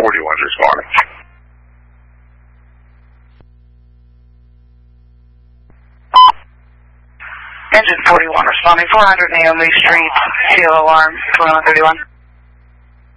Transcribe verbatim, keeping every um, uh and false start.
forty-one responding. Engine forty-one responding, four hundred Naomi Street, C L alarm, twenty-one thirty-one.